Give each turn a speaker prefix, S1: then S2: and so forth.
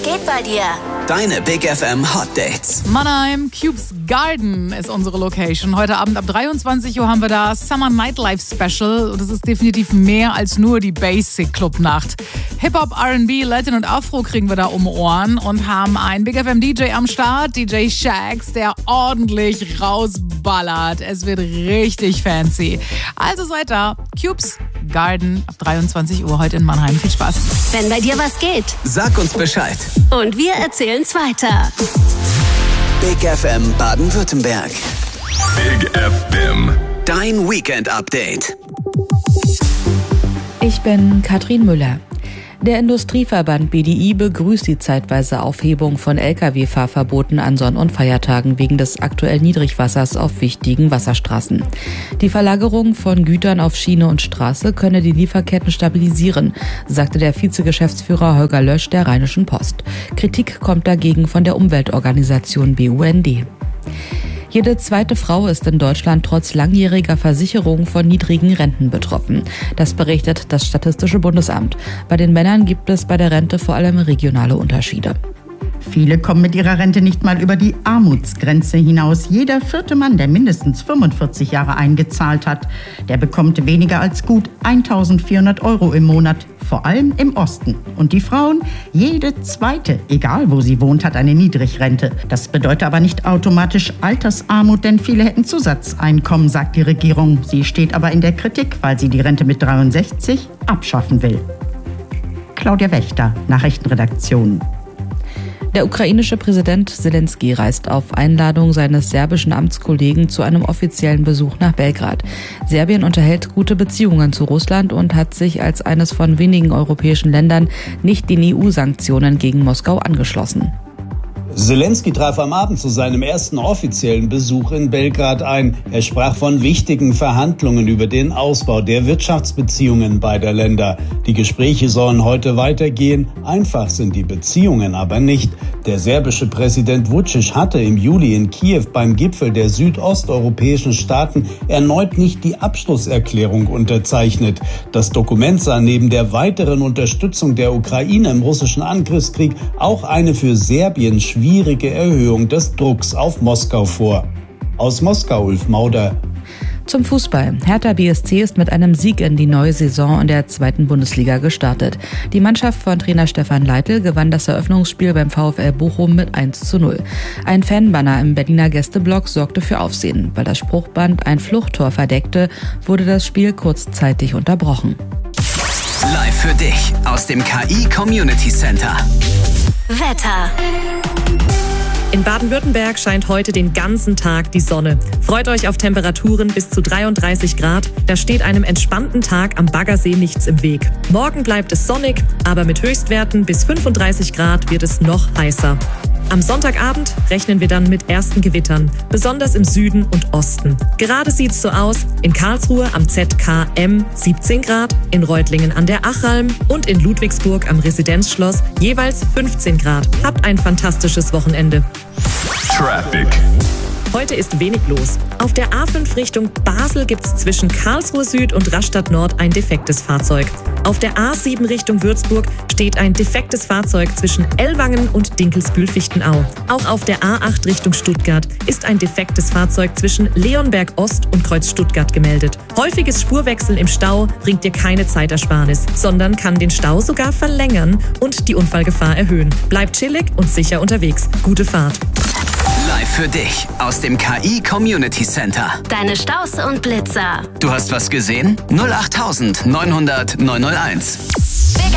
S1: geht bei dir?
S2: Deine Big FM Hot Dates.
S3: Mannheim, Cubes Garden ist unsere Location. Heute Abend ab 23 Uhr haben wir da Summer Nightlife Special. Und es ist definitiv mehr als nur die Basic Club-Nacht. Hip-Hop, R&B, Latin und Afro kriegen wir da um Ohren und haben einen Big FM DJ am Start, DJ Shax, der ordentlich rausballert. Es wird richtig fancy. Also seid da. Cubes Garden ab 23 Uhr heute in Mannheim. Viel Spaß.
S1: Wenn bei dir was geht,
S2: Sag uns Bescheid.
S1: und wir erzählen's weiter.
S2: Big FM Baden-Württemberg.
S4: Big FM.
S2: Dein Weekend-Update.
S5: Ich bin Katrin Müller. Der Industrieverband BDI begrüßt die zeitweise Aufhebung von Lkw-Fahrverboten an Sonn- und Feiertagen wegen des aktuellen Niedrigwassers auf wichtigen Wasserstraßen. Die Verlagerung von Gütern auf Schiene und Straße könne die Lieferketten stabilisieren, sagte der Vizegeschäftsführer Holger Lösch der Rheinischen Post. Kritik kommt dagegen von der Umweltorganisation BUND. Jede zweite Frau ist in Deutschland trotz langjähriger Versicherung von niedrigen Renten betroffen. Das berichtet das Statistische Bundesamt. Bei den Männern gibt es bei der Rente vor allem regionale Unterschiede.
S6: Viele kommen mit ihrer Rente nicht mal über die Armutsgrenze hinaus. Jeder vierte Mann, der mindestens 45 Jahre eingezahlt hat, der bekommt weniger als gut 1.400 € im Monat, vor allem im Osten. Und die Frauen, jede zweite, egal wo sie wohnt, hat eine Niedrigrente. Das bedeutet aber nicht automatisch Altersarmut, denn viele hätten Zusatzeinkommen, sagt die Regierung. Sie steht aber in der Kritik, weil sie die Rente mit 63 abschaffen will. Claudia Wächter, Nachrichtenredaktion.
S5: Der ukrainische Präsident Zelensky reist auf Einladung seines serbischen Amtskollegen zu einem offiziellen Besuch nach Belgrad. Serbien unterhält gute Beziehungen zu Russland und hat sich als eines von wenigen europäischen Ländern nicht den EU-Sanktionen gegen Moskau angeschlossen.
S7: Zelensky traf am Abend zu seinem ersten offiziellen Besuch in Belgrad ein. Er sprach von wichtigen Verhandlungen über den Ausbau der Wirtschaftsbeziehungen beider Länder. Die Gespräche sollen heute weitergehen. Einfach sind die Beziehungen aber nicht. Der serbische Präsident Vučić hatte im Juli in Kiew beim Gipfel der südosteuropäischen Staaten erneut nicht die Abschlusserklärung unterzeichnet. Das Dokument sah neben der weiteren Unterstützung der Ukraine im russischen Angriffskrieg auch eine für Serbien schwierige Erhöhung des Drucks auf Moskau vor. Aus Moskau, Ulf Mauder.
S5: Zum Fußball. Hertha BSC ist mit einem Sieg in die neue Saison in der 2. Bundesliga gestartet. Die Mannschaft von Trainer Stefan Leitl gewann das Eröffnungsspiel beim VfL Bochum mit 1:0. Ein Fanbanner im Berliner Gästeblock sorgte für Aufsehen. Weil das Spruchband ein Fluchttor verdeckte, wurde das Spiel kurzzeitig unterbrochen.
S2: Live für dich aus dem KI Community Center.
S1: Wetter.
S8: In Baden-Württemberg scheint heute den ganzen Tag die Sonne. Freut euch auf Temperaturen bis zu 33 Grad. Da steht einem entspannten Tag am Baggersee nichts im Weg. Morgen bleibt es sonnig, aber mit Höchstwerten bis 35 Grad wird es noch heißer. Am Sonntagabend rechnen wir dann mit ersten Gewittern, besonders im Süden und Osten. Gerade sieht es so aus: in Karlsruhe am ZKM 17 Grad, in Reutlingen an der Achalm und in Ludwigsburg am Residenzschloss jeweils 15 Grad. Habt ein fantastisches Wochenende.
S4: Traffic.
S8: Heute ist wenig los. Auf der A5 Richtung Basel gibt's zwischen Karlsruhe Süd und Rastatt Nord ein defektes Fahrzeug. Auf der A7 Richtung Würzburg steht ein defektes Fahrzeug zwischen Ellwangen und Dinkelsbühl-Fichtenau. Auch auf der A8 Richtung Stuttgart ist ein defektes Fahrzeug zwischen Leonberg Ost und Kreuz Stuttgart gemeldet. Häufiges Spurwechseln im Stau bringt dir keine Zeitersparnis, sondern kann den Stau sogar verlängern und die Unfallgefahr erhöhen. Bleib chillig und sicher unterwegs. Gute Fahrt.
S2: Live für dich aus dem KI Community Center.
S1: Deine Staus und Blitzer.
S2: Du hast was gesehen? 08900 901.